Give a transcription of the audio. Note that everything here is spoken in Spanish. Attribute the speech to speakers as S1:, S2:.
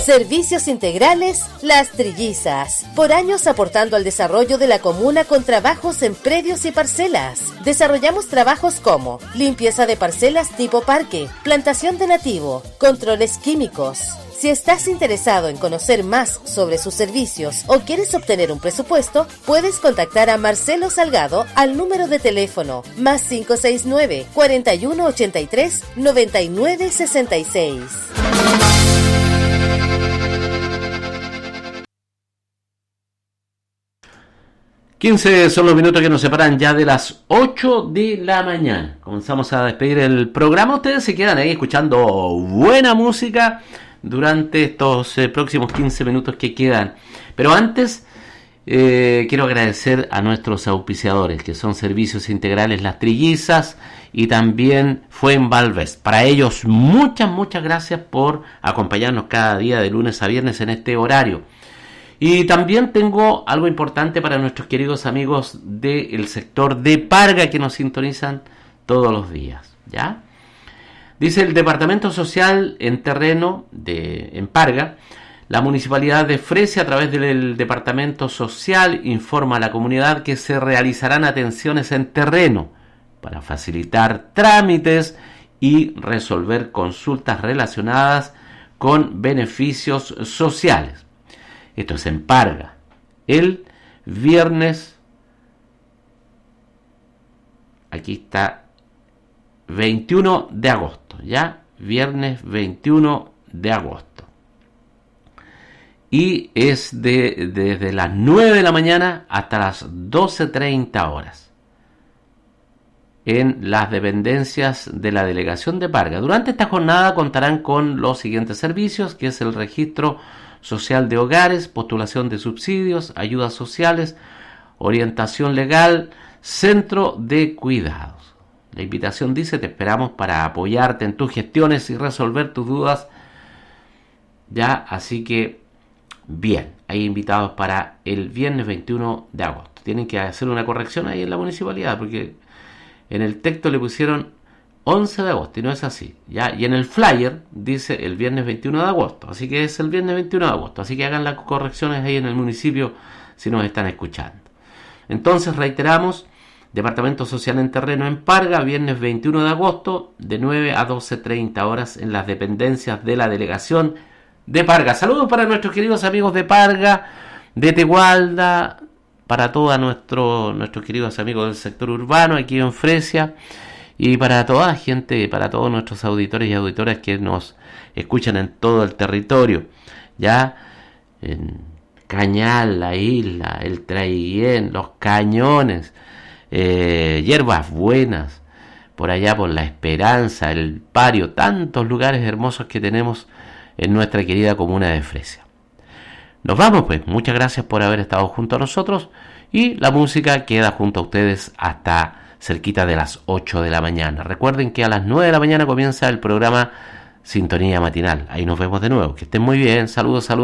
S1: Servicios integrales Las Trillizas. Por años aportando al desarrollo de la comuna con trabajos en predios y parcelas. Desarrollamos trabajos como limpieza de parcelas tipo parque, plantación de nativo, controles químicos. Si estás interesado en conocer más sobre sus servicios o quieres obtener un presupuesto, puedes contactar a Marcelo Salgado al número de teléfono +569 4183 9966.
S2: 15 son los minutos que nos separan ya de las 8 de la mañana. Comenzamos a despedir el programa. Ustedes se quedan ahí escuchando buena música durante estos próximos 15 minutos que quedan. Pero antes, quiero agradecer a nuestros auspiciadores, que son Servicios Integrales Las Trillizas y también Fuenvalvest. Para ellos, muchas gracias por acompañarnos cada día de lunes a viernes en este horario. Y también tengo algo importante para nuestros queridos amigos del sector de Parga que nos sintonizan todos los días, ¿ya? Dice el Departamento Social en terreno en Parga, la Municipalidad de Fresia a través del Departamento Social informa a la comunidad que se realizarán atenciones en terreno para facilitar trámites y resolver consultas relacionadas con beneficios sociales. Esto es en Parga, el viernes, aquí está, 21 de agosto, ¿ya? Viernes 21 de agosto. Y es desde las 9 de la mañana hasta las 12:30 horas. En las dependencias de la Delegación de Parga. Durante esta jornada contarán con los siguientes servicios, que es el registro social de hogares, postulación de subsidios, ayudas sociales, orientación legal, centro de cuidados. La invitación dice: te esperamos para apoyarte en tus gestiones y resolver tus dudas. Ya, así que bien, hay invitados para el viernes 21 de agosto. Tienen que hacer una corrección ahí en la municipalidad, porque en el texto le pusieron 11 de agosto y no es así, ¿ya? Y en el flyer dice el viernes 21 de agosto, así que es el viernes 21 de agosto, así que hagan las correcciones ahí en el municipio si nos están escuchando. Entonces reiteramos, Departamento Social en terreno en Parga, viernes 21 de agosto, de 9 a 12:30 horas en las dependencias de la Delegación de Parga. Saludos para nuestros queridos amigos de Parga, de Tegualda, para todos nuestros queridos amigos del sector urbano aquí en Fresia. Y para toda la gente, para todos nuestros auditores y auditoras que nos escuchan en todo el territorio, ya en Cañal, la isla, el Traiguén, los Cañones, Hierbas Buenas, por allá por La Esperanza, el Pario, tantos lugares hermosos que tenemos en nuestra querida comuna de Fresia. Nos vamos pues, muchas gracias por haber estado junto a nosotros y la música queda junto a ustedes hasta cerquita de las 8 de la mañana. Recuerden que a las 9 de la mañana comienza el programa Sintonía Matinal. Ahí nos vemos de nuevo. Que estén muy bien. Saludos.